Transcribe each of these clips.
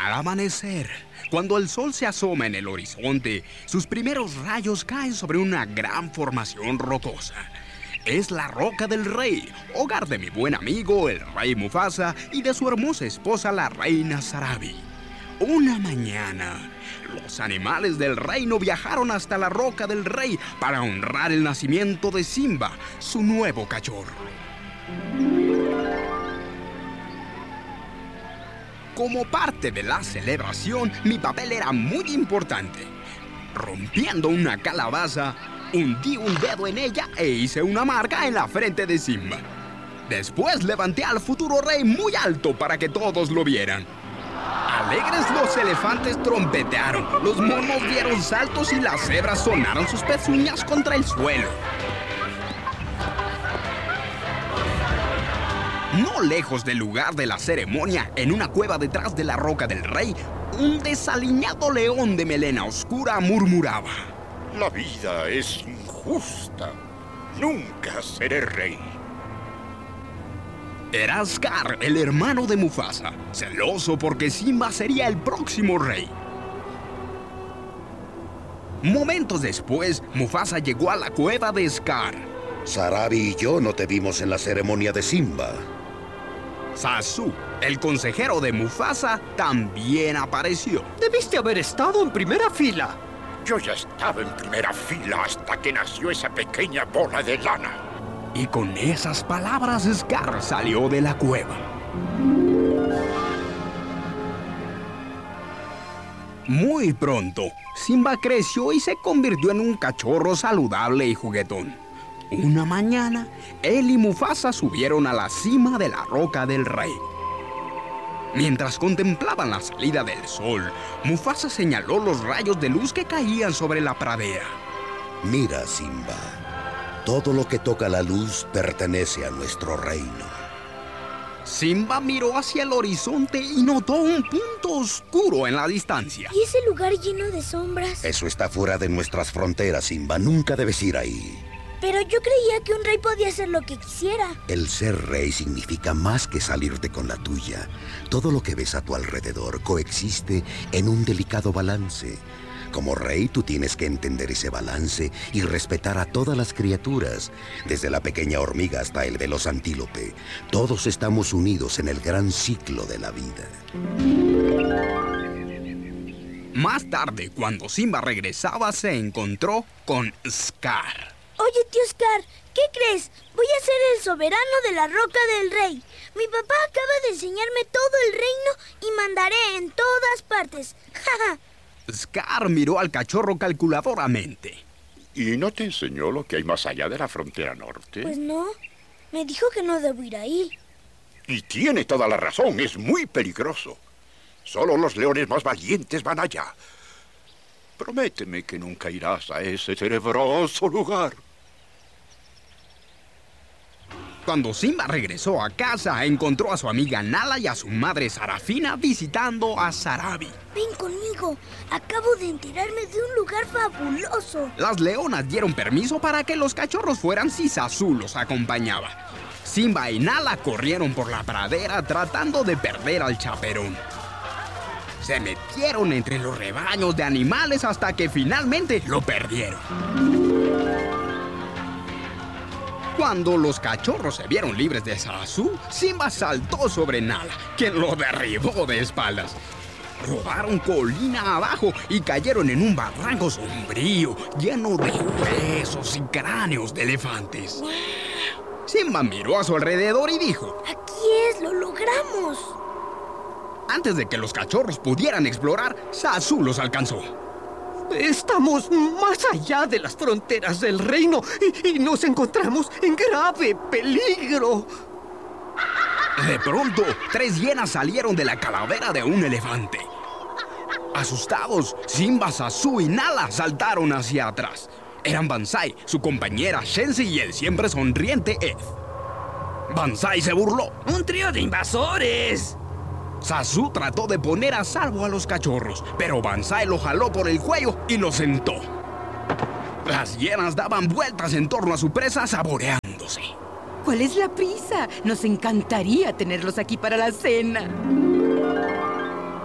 Al amanecer, cuando el sol se asoma en el horizonte, sus primeros rayos caen sobre una gran formación rocosa. Es la Roca del Rey, hogar de mi buen amigo, el rey Mufasa, y de su hermosa esposa, la reina Sarabi. Una mañana, los animales del reino viajaron hasta la Roca del Rey para honrar el nacimiento de Simba, su nuevo cachorro. Como parte de la celebración, mi papel era muy importante. Rompiendo una calabaza, hundí un dedo en ella e hice una marca en la frente de Simba. Después levanté al futuro rey muy alto para que todos lo vieran. Alegres los elefantes trompetearon, los monos dieron saltos y las cebras sonaron sus pezuñas contra el suelo. No lejos del lugar de la ceremonia, en una cueva detrás de la Roca del Rey, un desaliñado león de melena oscura murmuraba: La vida es injusta. Nunca seré rey. Era Scar, el hermano de Mufasa, celoso porque Simba sería el próximo rey. Momentos después, Mufasa llegó a la cueva de Scar. Sarabi y yo no te vimos en la ceremonia de Simba. Zazu, el consejero de Mufasa, también apareció. Debiste haber estado en primera fila. Yo ya estaba en primera fila hasta que nació esa pequeña bola de lana. Y con esas palabras, Scar salió de la cueva. Muy pronto, Simba creció y se convirtió en un cachorro saludable y juguetón. Una mañana, él y Mufasa subieron a la cima de la Roca del Rey. Mientras contemplaban la salida del sol, Mufasa señaló los rayos de luz que caían sobre la pradera. Mira, Simba, todo lo que toca la luz pertenece a nuestro reino. Simba miró hacia el horizonte y notó un punto oscuro en la distancia. ¿Y ese lugar lleno de sombras? Eso está fuera de nuestras fronteras, Simba. Nunca debes ir ahí. Pero yo creía que un rey podía hacer lo que quisiera. El ser rey significa más que salirte con la tuya. Todo lo que ves a tu alrededor coexiste en un delicado balance. Como rey, tú tienes que entender ese balance y respetar a todas las criaturas, desde la pequeña hormiga hasta el veloz antílope. Todos estamos unidos en el gran ciclo de la vida. Más tarde, cuando Simba regresaba, se encontró con Scar. Oye, tío Scar, ¿qué crees? Voy a ser el soberano de la Roca del Rey. Mi papá acaba de enseñarme todo el reino y mandaré en todas partes. ¡Ja! Scar miró al cachorro calculadoramente. ¿Y no te enseñó lo que hay más allá de la frontera norte? Pues no. Me dijo que no debo ir ahí. Y tiene toda la razón, es muy peligroso. Solo los leones más valientes van allá. Prométeme que nunca irás a ese tenebroso lugar. Cuando Simba regresó a casa, encontró a su amiga Nala y a su madre Sarafina visitando a Sarabi. Ven conmigo. Acabo de enterarme de un lugar fabuloso. Las leonas dieron permiso para que los cachorros fueran si Zazu los acompañaba. Simba y Nala corrieron por la pradera tratando de perder al chaperón. Se metieron entre los rebaños de animales hasta que finalmente lo perdieron. Cuando los cachorros se vieron libres de Zazu, Simba saltó sobre Nala, quien lo derribó de espaldas. Rodaron colina abajo y cayeron en un barranco sombrío, lleno de huesos y cráneos de elefantes. Simba miró a su alrededor y dijo: ¡Aquí es! ¡Lo logramos! Antes de que los cachorros pudieran explorar, Zazu los alcanzó. Estamos más allá de las fronteras del reino y nos encontramos en grave peligro. De pronto, 3 hienas salieron de la calavera de un elefante. Asustados, Simba, Zazu y Nala saltaron hacia atrás. Eran Banzai, su compañera Shenzi y el siempre sonriente Ed. Banzai se burló. ¡Un trío de invasores! Zazu trató de poner a salvo a los cachorros, pero Banzai lo jaló por el cuello y lo sentó. Las hienas daban vueltas en torno a su presa saboreándose. ¿Cuál es la prisa? Nos encantaría tenerlos aquí para la cena.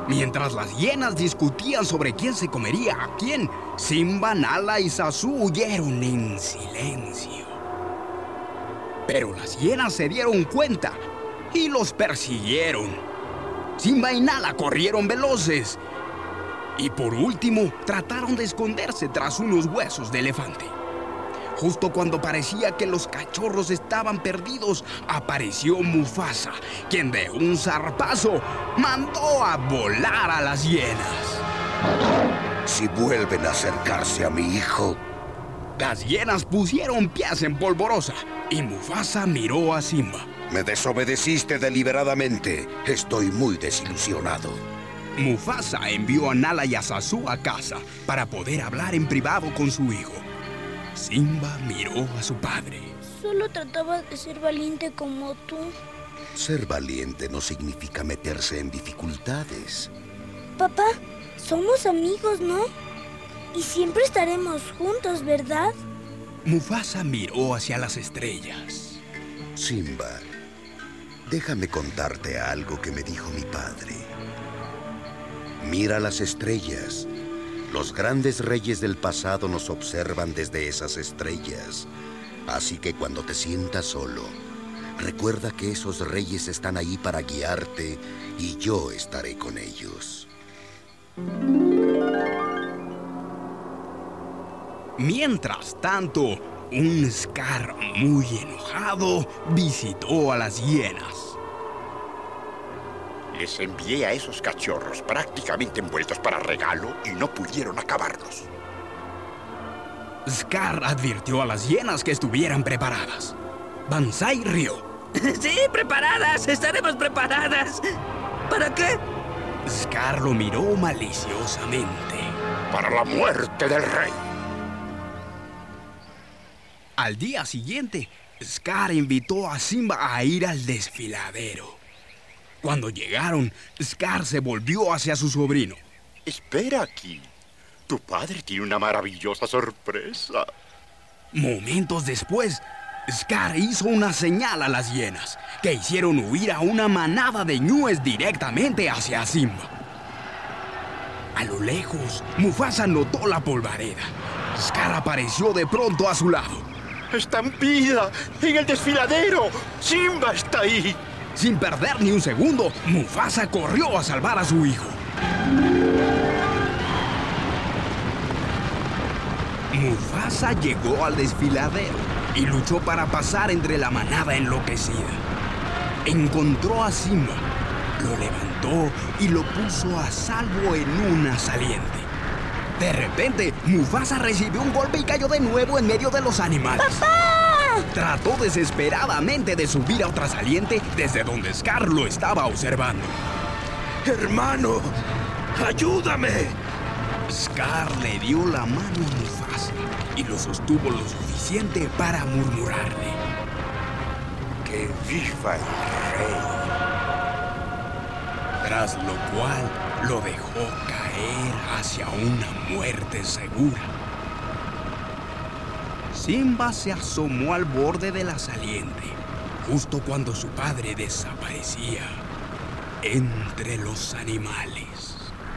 Mientras las hienas discutían sobre quién se comería a quién, Simba, Nala y Zazu huyeron en silencio. Pero las hienas se dieron cuenta y los persiguieron. Simba y Nala corrieron veloces. Y por último, trataron de esconderse tras unos huesos de elefante. Justo cuando parecía que los cachorros estaban perdidos, apareció Mufasa, quien de un zarpazo mandó a volar a las hienas. Si vuelven a acercarse a mi hijo... Las hienas pusieron pies en polvorosa y Mufasa miró a Simba. Me desobedeciste deliberadamente. Estoy muy desilusionado. Mufasa envió a Nala y a Zazu a casa para poder hablar en privado con su hijo. Simba miró a su padre. Solo trataba de ser valiente como tú. Ser valiente no significa meterse en dificultades. Papá, somos amigos, ¿no? Y siempre estaremos juntos, ¿verdad? Mufasa miró hacia las estrellas. Simba, déjame contarte algo que me dijo mi padre. Mira las estrellas. Los grandes reyes del pasado nos observan desde esas estrellas. Así que cuando te sientas solo, recuerda que esos reyes están ahí para guiarte y yo estaré con ellos. Mientras tanto, un Scar muy enojado visitó a las hienas. Les envié a esos cachorros prácticamente envueltos para regalo y no pudieron acabarlos. Scar advirtió a las hienas que estuvieran preparadas. Banzai rió. Sí, preparadas, estaremos preparadas. ¿Para qué? Scar lo miró maliciosamente. Para la muerte del rey. Al día siguiente, Scar invitó a Simba a ir al desfiladero. Cuando llegaron, Scar se volvió hacia su sobrino. Espera aquí. Tu padre tiene una maravillosa sorpresa. Momentos después, Scar hizo una señal a las hienas, que hicieron huir a una manada de ñúes directamente hacia Simba. A lo lejos, Mufasa notó la polvareda. Scar apareció de pronto a su lado. ¡Estampida! ¡En el desfiladero! ¡Simba está ahí! Sin perder ni un segundo, Mufasa corrió a salvar a su hijo. Mufasa llegó al desfiladero y luchó para pasar entre la manada enloquecida. Encontró a Simba, lo levantó y lo puso a salvo en una saliente. De repente, Mufasa recibió un golpe y cayó de nuevo en medio de los animales. ¡Papá! Trató desesperadamente de subir a otra saliente desde donde Scar lo estaba observando. ¡Hermano! ¡Ayúdame! Scar le dio la mano a Mufasa y lo sostuvo lo suficiente para murmurarle. ¡Que viva el rey! Tras lo cual lo dejó caer hacia una muerte segura. Simba se asomó al borde de la saliente, justo cuando su padre desaparecía entre los animales.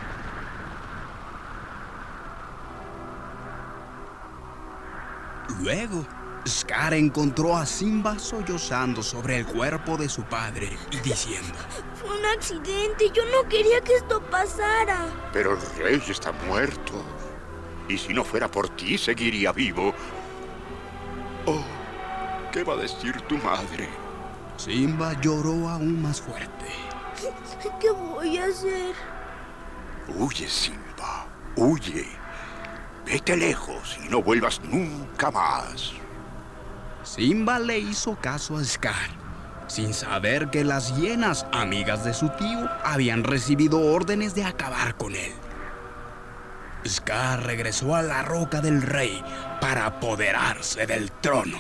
Luego, Scar encontró a Simba sollozando sobre el cuerpo de su padre y diciendo: Fue un accidente, yo no quería que esto pasara. Pero el rey está muerto. Y si no fuera por ti, seguiría vivo. Oh, ¿qué va a decir tu madre? Simba lloró aún más fuerte. ¿Qué voy a hacer? Huye, Simba, huye. Vete lejos y no vuelvas nunca más. Simba le hizo caso a Scar, sin saber que las hienas, amigas de su tío, habían recibido órdenes de acabar con él. Scar regresó a la Roca del Rey para apoderarse del trono.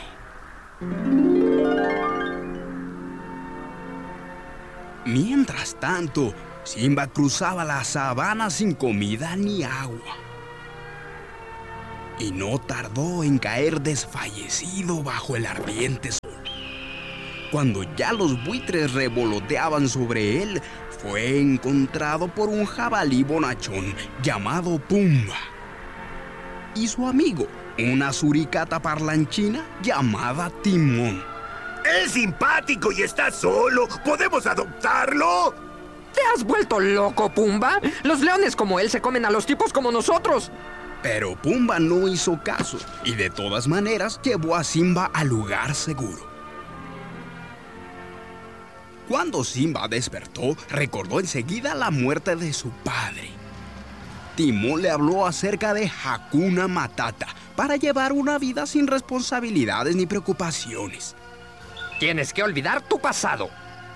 Mientras tanto, Simba cruzaba la sabana sin comida ni agua. Y no tardó en caer desfallecido bajo el ardiente sol. Cuando ya los buitres revoloteaban sobre él, fue encontrado por un jabalí bonachón llamado Pumba y su amigo, una suricata parlanchina llamada Timón. Es simpático y está solo. ¿Podemos adoptarlo? ¿Te has vuelto loco, Pumba? Los leones como él se comen a los tipos como nosotros. Pero Pumba no hizo caso y de todas maneras llevó a Simba al lugar seguro. Cuando Simba despertó, recordó enseguida la muerte de su padre. Timón le habló acerca de Hakuna Matata para llevar una vida sin responsabilidades ni preocupaciones. Tienes que olvidar tu pasado.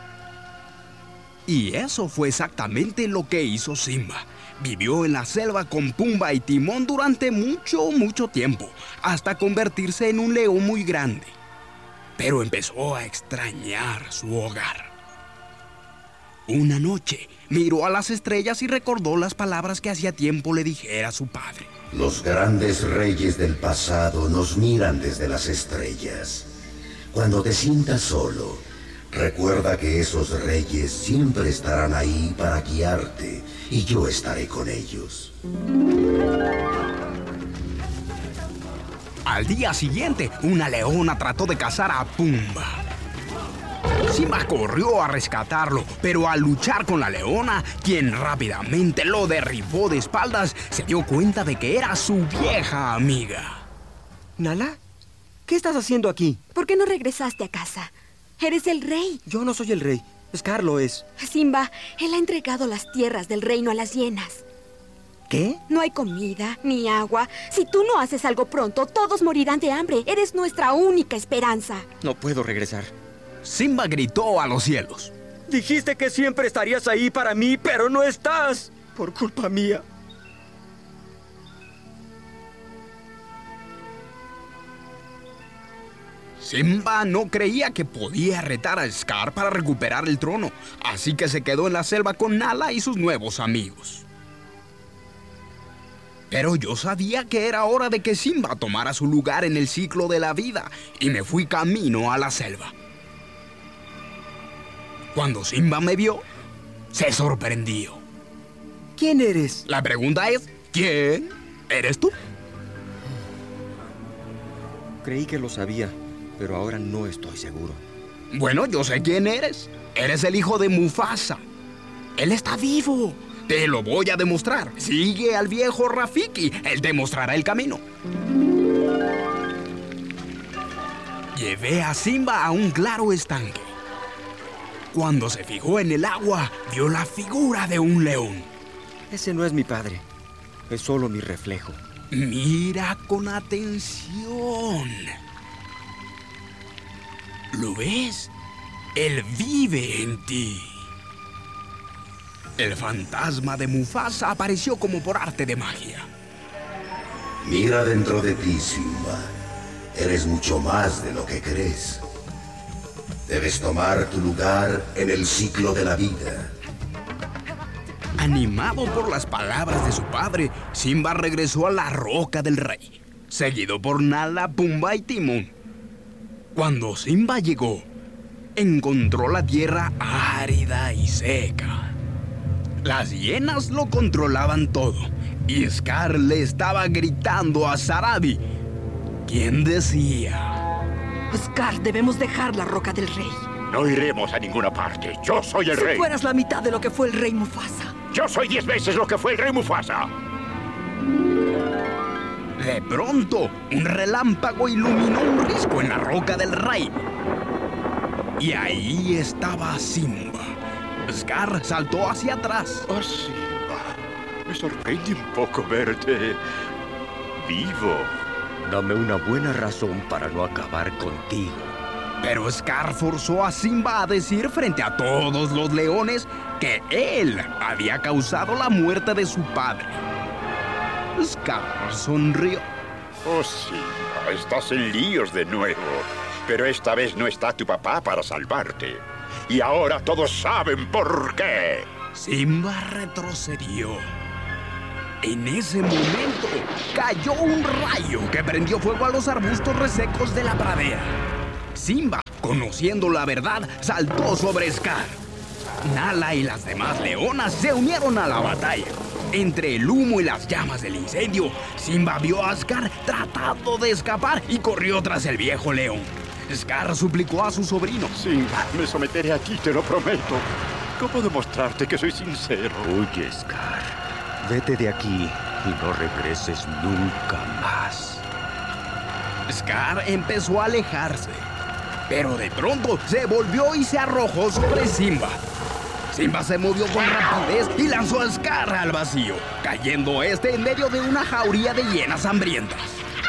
Y eso fue exactamente lo que hizo Simba. Vivió en la selva con Pumba y Timón durante mucho tiempo, hasta convertirse en un león muy grande. Pero empezó a extrañar su hogar. Una noche, miró a las estrellas y recordó las palabras que hacía tiempo le dijera a su padre. Los grandes reyes del pasado nos miran desde las estrellas. Cuando te sientas solo, recuerda que esos reyes siempre estarán ahí para guiarte y yo estaré con ellos. Al día siguiente, una leona trató de cazar a Pumba. Simba corrió a rescatarlo, pero al luchar con la leona, quien rápidamente lo derribó de espaldas, se dio cuenta de que era su vieja amiga. ¿Nala? ¿Qué estás haciendo aquí? ¿Por qué no regresaste a casa? Eres el rey. Yo no soy el rey. Scar lo es. Simba, él ha entregado las tierras del reino a las hienas. ¿Qué? No hay comida ni agua. Si tú no haces algo pronto, todos morirán de hambre. Eres nuestra única esperanza. No puedo regresar. Simba gritó a los cielos. Dijiste que siempre estarías ahí para mí, pero no estás. Por culpa mía. Simba no creía que podía retar a Scar para recuperar el trono, así que se quedó en la selva con Nala y sus nuevos amigos. Pero yo sabía que era hora de que Simba tomara su lugar en el ciclo de la vida y me fui camino a la selva. Cuando Simba me vio, se sorprendió. ¿Quién eres? La pregunta es, ¿quién eres tú? Creí que lo sabía, pero ahora no estoy seguro. Bueno, yo sé quién eres. Eres el hijo de Mufasa. Él está vivo. Te lo voy a demostrar. Sigue al viejo Rafiki. Él te mostrará el camino. Llevé a Simba a un claro estanque. Cuando se fijó en el agua, vio la figura de un león. Ese no es mi padre. Es solo mi reflejo. Mira con atención. ¿Lo ves? Él vive en ti. El fantasma de Mufasa apareció como por arte de magia. Mira dentro de ti, Simba. Eres mucho más de lo que crees. Debes tomar tu lugar en el ciclo de la vida. Animado por las palabras de su padre, Simba regresó a la roca del rey, seguido por Nala, Pumba y Timón. Cuando Simba llegó, encontró la tierra árida y seca. Las hienas lo controlaban todo y Scar le estaba gritando a Sarabi, quien decía: Scar, debemos dejar la roca del rey. No iremos a ninguna parte. Yo soy el rey. Si fueras la mitad de lo que fue el rey Mufasa. Yo soy 10 veces lo que fue el rey Mufasa. De pronto, un relámpago iluminó un risco en la roca del rey. Y ahí estaba Simba. Scar saltó hacia atrás. Oh, Simba. Me sorprende un poco verte vivo. Dame una buena razón para no acabar contigo. Pero Scar forzó a Simba a decir frente a todos los leones que él había causado la muerte de su padre. Scar sonrió. Oh, Simba, estás en líos de nuevo. Pero esta vez no está tu papá para salvarte. Y ahora todos saben por qué. Simba retrocedió. En ese momento cayó un rayo que prendió fuego a los arbustos resecos de la pradera. Simba, conociendo la verdad, saltó sobre Scar. Nala y las demás leonas se unieron a la batalla. Entre el humo y las llamas del incendio, Simba vio a Scar tratando de escapar y corrió tras el viejo león. Scar suplicó a su sobrino. Simba, me someteré a ti, te lo prometo. ¿Cómo demostrarte que soy sincero? Oye, Scar, vete de aquí y no regreses nunca más. Scar empezó a alejarse, pero de pronto se volvió y se arrojó sobre Simba. Simba se movió con rapidez y lanzó a Scar al vacío, cayendo este en medio de una jauría de hienas hambrientas.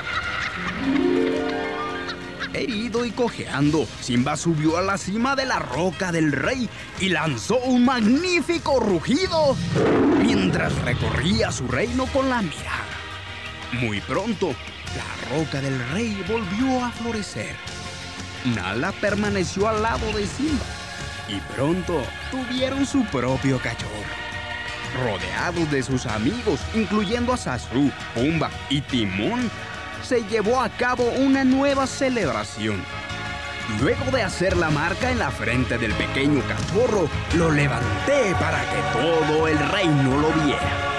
Herido y cojeando, Simba subió a la cima de la roca del rey y lanzó un magnífico rugido mientras recorría su reino con la mirada. Muy pronto, la roca del rey volvió a florecer. Nala permaneció al lado de Simba y pronto tuvieron su propio cachorro. Rodeados de sus amigos, incluyendo a Sasu, Pumba y Timón, se llevó a cabo una nueva celebración. Luego de hacer la marca en la frente del pequeño cachorro, lo levanté para que todo el reino lo viera.